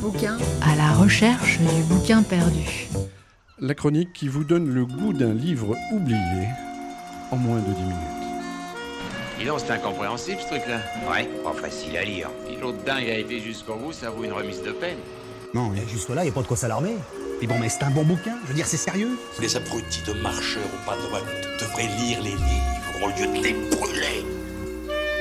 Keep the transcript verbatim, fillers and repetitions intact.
bouquin, à la recherche du bouquin perdu. La chronique qui vous donne le goût d'un livre oublié en moins de dix minutes. Dis donc, c'est incompréhensible ce truc-là. Ouais, pas facile à lire. Si l'autre dingue a été jusqu'au bout, ça vaut une remise de peine. Non, mais jusque-là, il n'y a pas de quoi s'alarmer. Mais bon, mais c'est un bon bouquin, je veux dire, c'est sérieux. Les abrutis de marcheurs au pas de route devraient lire les livres au lieu de les brûler.